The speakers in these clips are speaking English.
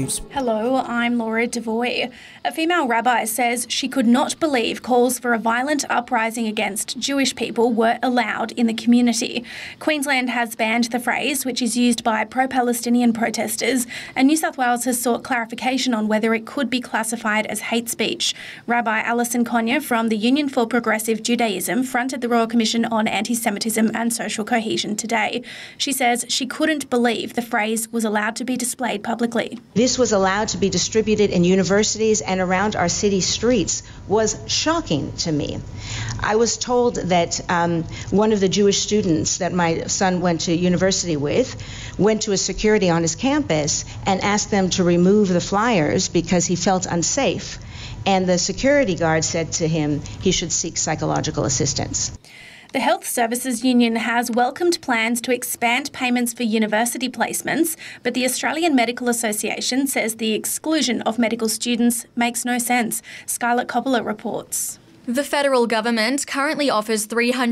News. Hello, I'm Laura Devoy. A female rabbi says she could not believe calls for a violent uprising against Jewish people were allowed in the community. Queensland has banned the phrase, which is used by pro-Palestinian protesters, and New South Wales has sought clarification on whether it could be classified as hate speech. Rabbi Alison Konya from the Union for Progressive Judaism fronted the Royal Commission on Anti-Semitism and Social Cohesion today. She says she couldn't believe the phrase was allowed to be displayed publicly. This was allowed to be distributed in universities and around our city streets was shocking to me. I was told that one of the Jewish students that my son went to university with went to a security on his campus and asked them to remove the flyers because he felt unsafe. And the security guard said to him he should seek psychological assistance. The Health Services Union has welcomed plans to expand payments for university placements, but the Australian Medical Association says the exclusion of medical students makes no sense. Scarlett Coppola reports. The federal government currently offers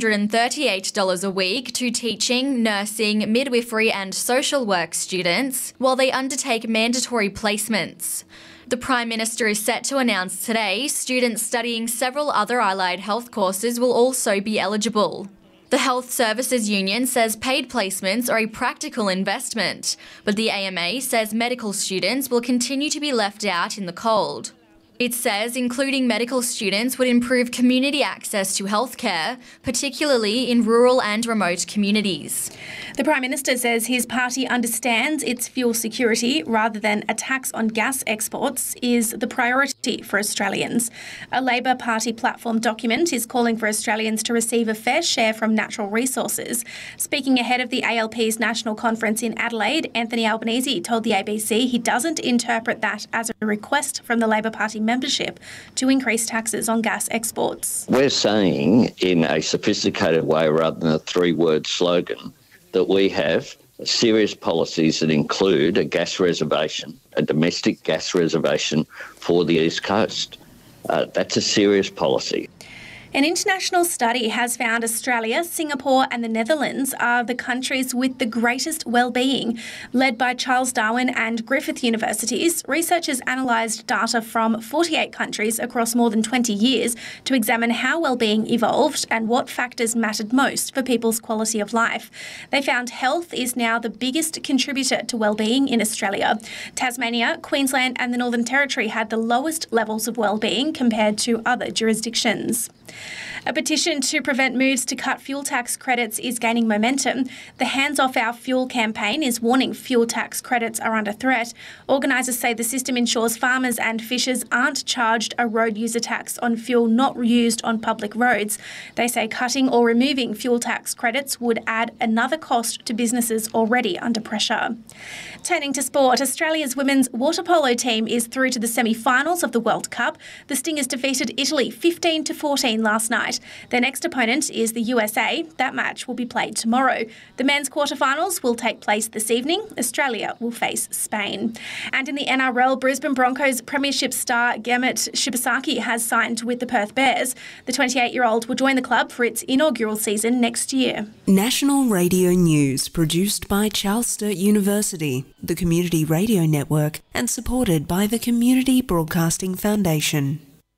$338 a week to teaching, nursing, midwifery and social work students while they undertake mandatory placements. The Prime Minister is set to announce today students studying several other allied health courses will also be eligible. The Health Services Union says paid placements are a practical investment, but the AMA says medical students will continue to be left out in the cold. It says including medical students would improve community access to healthcare, particularly in rural and remote communities. The Prime Minister says his party understands its fuel security rather than a tax on gas exports is the priority for Australians. A Labor Party platform document is calling for Australians to receive a fair share from natural resources. Speaking ahead of the ALP's national conference in Adelaide, Anthony Albanese told the ABC he doesn't interpret that as a request from the Labor Party membership to increase taxes on gas exports. We're saying in a sophisticated way rather than a three-word slogan that we have serious policies that include a gas reservation, a domestic gas reservation for the East Coast. That's a serious policy. An international study has found Australia, Singapore and the Netherlands are the countries with the greatest well-being. Led by Charles Darwin and Griffith Universities, researchers analysed data from 48 countries across more than 20 years to examine how well-being evolved and what factors mattered most for people's quality of life. They found health is now the biggest contributor to well-being in Australia. Tasmania, Queensland and the Northern Territory had the lowest levels of well-being compared to other jurisdictions. A petition to prevent moves to cut fuel tax credits is gaining momentum. The Hands Off Our Fuel campaign is warning fuel tax credits are under threat. Organisers say the system ensures farmers and fishers aren't charged a road user tax on fuel not used on public roads. They say cutting or removing fuel tax credits would add another cost to businesses already under pressure. Turning to sport, Australia's women's water polo team is through to the semi-finals of the World Cup. The Stingers defeated Italy 15-14 last night. Their next opponent is the USA. That match will be played tomorrow. The men's quarterfinals will take place this evening. Australia will face Spain. And in the NRL, Brisbane Broncos premiership star Gemmet Shibasaki has signed with the Perth Bears. The 28-year-old will join the club for its inaugural season next year. National Radio News, produced by Charles Sturt University, the Community Radio Network, and supported by the Community Broadcasting Foundation.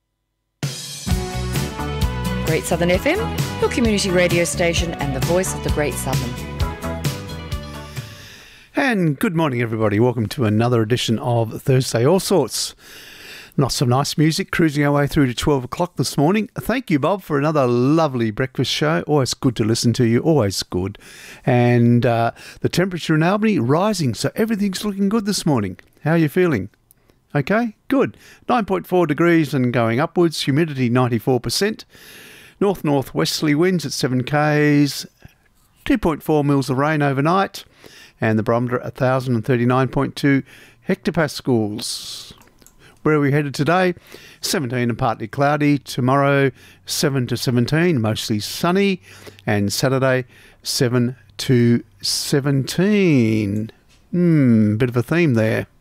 Great Southern FM, your community radio station and the voice of the Great Southern. And good morning, everybody. Welcome to another edition of Thursday All Sorts. Not some nice music, cruising our way through to 12 o'clock this morning. Thank you, Bob, for another lovely breakfast show. Always good to listen to you, always good. And the temperature in Albany rising, so everything's looking good this morning. How are you feeling? Okay, good. 9.4 degrees and going upwards, humidity 94%. North-northwesterly winds at 7 k's, 2.4 mils of rain overnight, and the barometer at 1,039.2 hectopascals. Where are we headed today? 17 and partly cloudy. Tomorrow, 7 to 17, mostly sunny. And Saturday, 7 to 17. Bit of a theme there.